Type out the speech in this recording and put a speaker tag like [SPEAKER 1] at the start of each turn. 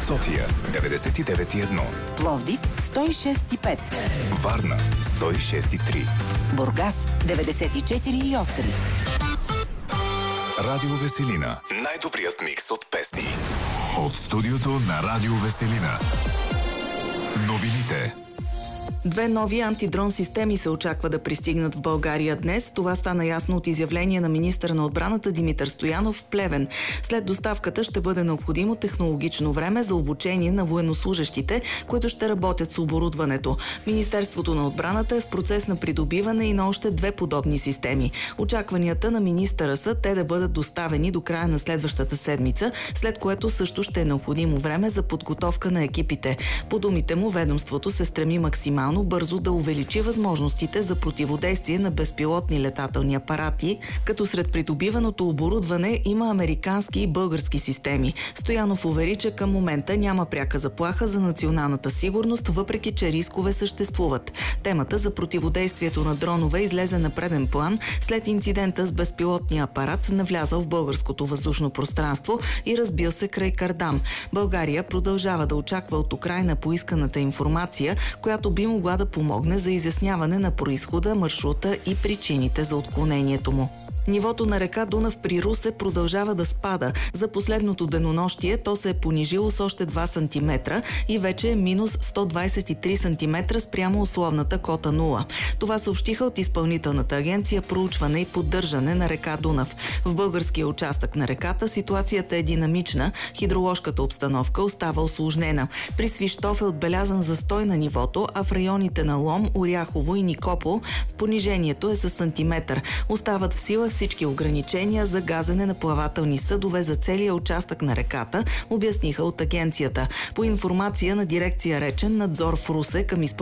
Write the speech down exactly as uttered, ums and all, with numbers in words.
[SPEAKER 1] София деветдесет и девет и едно,
[SPEAKER 2] Пловдив сто и шест и пет,
[SPEAKER 1] Варна сто и шест и три,
[SPEAKER 2] Бургас деветдесет и четири и осем.
[SPEAKER 1] Радио Веселина. Най-добрият микс от песни. От студиото на Радио Веселина. Новините.
[SPEAKER 3] Две нови антидрон системи се очаква да пристигнат в България днес. Това стана ясно от изявление на министъра на отбраната Димитър Стоянов в Плевен. След доставката ще бъде необходимо технологично време за обучение на военнослужещите, които ще работят с оборудването. Министерството на отбраната е в процес на придобиване и на още две подобни системи. Очакванията на министъра са те да бъдат доставени до края на следващата седмица, след което също ще е необходимо време за подготовка на екипите. По думите му, ведомството се стреми максимално бързо да увеличи възможностите за противодействие на безпилотни летателни апарати, като сред придобиваното оборудване има американски и български системи. Стоянов увери, че към момента няма пряка заплаха за националната сигурност, въпреки че рискове съществуват. Темата за противодействието на дронове излезе на преден план след инцидента с безпилотния апарат, навлязъл в българското въздушно пространство и разбил се край Кардам. България продължава да очаква от Украйна поисканата информация, която би могла да помогне за изясняване на произхода, маршрута и причините за отклонението му. Нивото на река Дунав при Русе продължава да спада. За последното денонощие то се е понижило с още два сантиметра и вече е минус сто двадесет и три сантиметра спрямо условната кота нула. Това съобщиха от Изпълнителната агенция проучване и поддържане на река Дунав. В българския участък на реката ситуацията е динамична, хидроложката обстановка остава усложнена. При Свищов е отбелязан застой на нивото, а в районите на Лом, Оряхово и Никопол понижението е с сантиметър. Остават в сила всички ограничения за газене на плавателни съдове за целия участък на реката, обясниха от агенцията. По информация на дирекция Речен надзор в Русе към изпълнителната